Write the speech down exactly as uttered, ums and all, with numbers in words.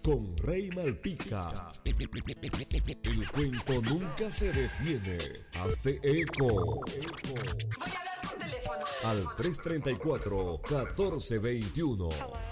con Rey Malpica. El cuento nunca se detiene. Hazte eco. Voy a hablar por teléfono. Al tres treinta y cuatro, catorce veintiuno.